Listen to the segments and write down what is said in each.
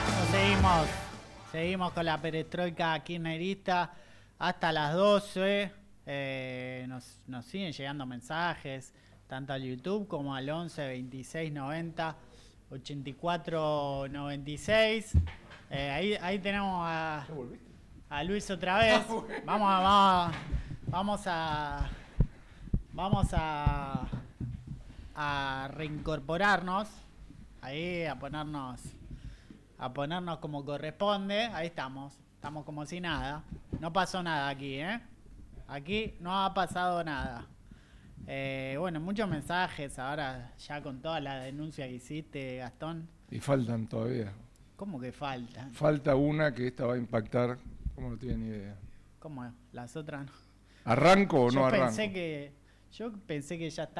Seguimos con la perestroika kirchnerista hasta las 12. Nos siguen llegando mensajes, tanto al YouTube como al 11 26 90 84 96. Ahí tenemos a Luis otra vez. Vamos a reincorporarnos ahí, a ponernos como corresponde. Ahí estamos como si nada. No pasó nada aquí, Aquí no ha pasado nada. Bueno, muchos mensajes ahora ya con toda la denuncia que hiciste, Gastón. Y faltan todavía. ¿Cómo que faltan? Falta una que esta va a impactar, como no tienen ni idea. ¿Cómo? ¿Las otras no? ¿Arranco o no arranco? Yo pensé que ya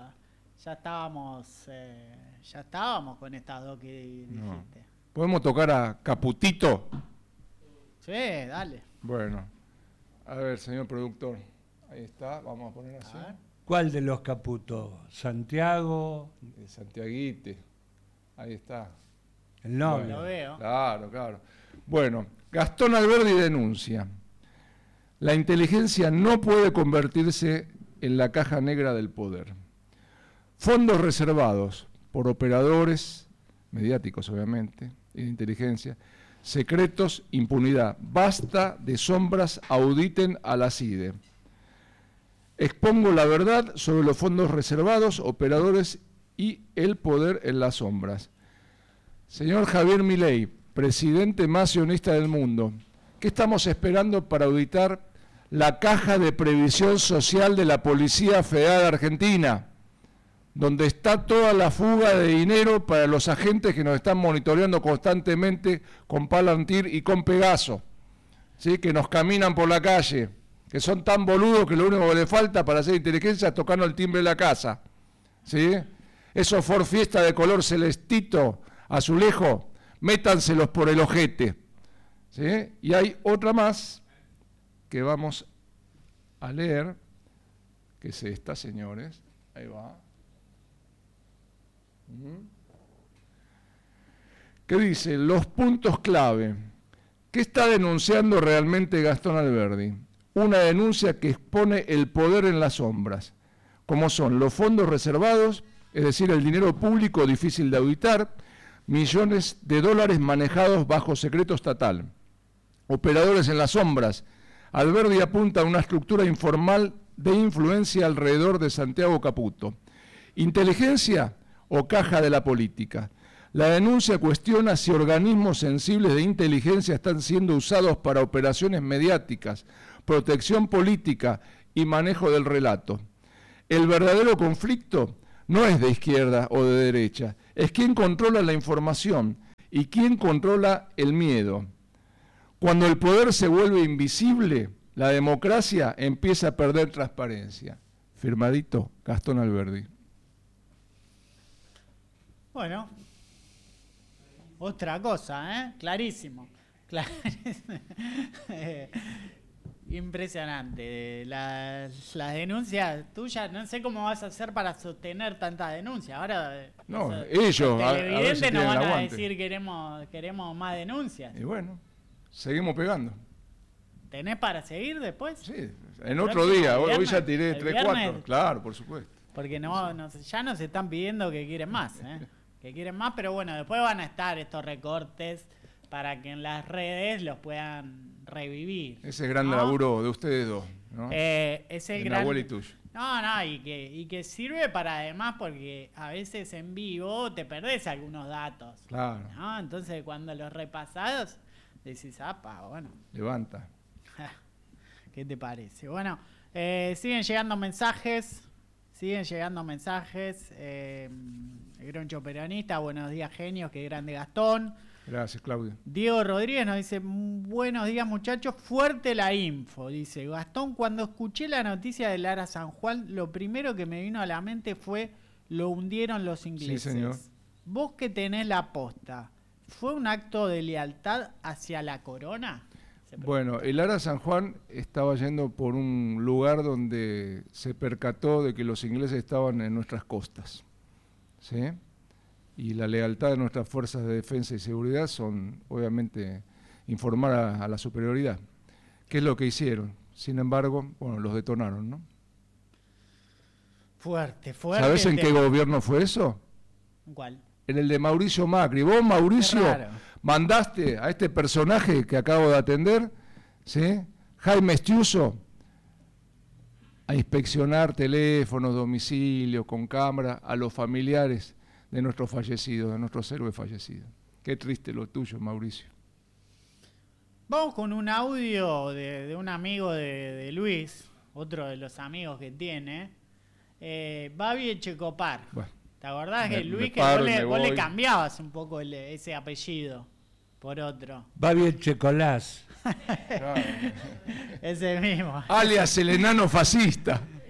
estábamos con estas dos que dijiste. No. ¿Podemos tocar a Caputito? Sí, dale. Bueno, a ver, señor productor, ahí está, vamos a poner así. ¿Cuál de los Caputos? ¿Santiago? Santiaguite, ahí está. El nombre. Lo veo. Claro. Bueno, Gastón Alberdi denuncia: la inteligencia no puede convertirse en la caja negra del poder. Fondos reservados por operadores mediáticos, obviamente, y de inteligencia, secretos, impunidad. Basta de sombras, auditen a la CIDE. Expongo la verdad sobre los fondos reservados, operadores y el poder en las sombras. Señor Javier Milei, presidente más sionista del mundo, ¿qué estamos esperando para auditar la caja de previsión social de la Policía Federal Argentina, donde está toda la fuga de dinero para los agentes que nos están monitoreando constantemente con Palantir y con Pegaso, ¿sí? Que nos caminan por la calle, que son tan boludos que lo único que les falta para hacer inteligencia es tocarnos el timbre de la casa, ¿sí? Esos Ford Fiesta de color celestito, azulejo, métanselos por el ojete, ¿sí? Y hay otra más que vamos a leer, que es esta, señores, ahí va. ¿Qué dice? Los puntos clave. ¿Qué está denunciando realmente Gastón Alberdi? Una denuncia que expone el poder en las sombras, como son los fondos reservados, es decir, el dinero público difícil de auditar, millones de dólares manejados bajo secreto estatal, operadores en las sombras. Alberdi apunta a una estructura informal de influencia alrededor de Santiago Caputo. Inteligencia o caja de la política. La denuncia cuestiona si organismos sensibles de inteligencia están siendo usados para operaciones mediáticas, protección política y manejo del relato. El verdadero conflicto no es de izquierda o de derecha, es quién controla la información y quién controla el miedo. Cuando el poder se vuelve invisible, la democracia empieza a perder transparencia. Firmadito, Gastón Alberdi. Bueno, otra cosa, clarísimo. Impresionante. Las denuncias tuyas, no sé cómo vas a hacer para sostener tanta denuncia. Ahora, no, los ellos, televidentes nos van a aguante. decir queremos más denuncias. Y bueno, seguimos pegando. ¿Tenés para seguir después? Sí, en otro día. Hoy ya tiré 3, 4. viernes, Claro, por supuesto. porque ya nos están pidiendo que quieren más, que quieren más, pero bueno, después van a estar estos recortes para que en las redes los puedan revivir. Ese gran laburo de ustedes dos, ¿no? Es el gran... Nahuel y tuyo. No, y que sirve para además, porque a veces en vivo te perdés algunos datos. Claro. ¿No? Entonces cuando los repasás decís, bueno. Levanta. ¿Qué te parece? Bueno, siguen llegando mensajes. El Groncho Peronista, buenos días, genios, qué grande Gastón. Gracias, Claudio. Diego Rodríguez nos dice, buenos días muchachos, fuerte la info. Dice, Gastón, cuando escuché la noticia de Lara San Juan, lo primero que me vino a la mente fue, lo hundieron los ingleses. Sí, señor. Vos que tenés la posta, ¿fue un acto de lealtad hacia la corona? Bueno, el Lara San Juan estaba yendo por un lugar donde se percató de que los ingleses estaban en nuestras costas, ¿sí? y la lealtad de nuestras fuerzas de defensa y seguridad son, obviamente, informar a la superioridad. ¿Qué es lo que hicieron? Sin embargo, bueno, los detonaron, ¿no? Fuerte, fuerte. ¿Sabés en qué gobierno fue eso? ¿Cuál? En el de Mauricio Macri. Vos, Mauricio, Qué raro. mandaste a este personaje que acabo de atender, ¿sí? Jaime Estiuso, a inspeccionar teléfonos, domicilios, con cámara, a los familiares de nuestros fallecidos, de nuestros héroes fallecidos. Qué triste lo tuyo, Mauricio. Vamos con un audio de un amigo de Luis, otro de los amigos que tiene, Babi Echecopar. Bueno, ¿Te acordás que Luis, que paro, vos le voy. cambiabas un poco ese apellido por otro? Va bien Checolás. Ese mismo. Alias el enano fascista.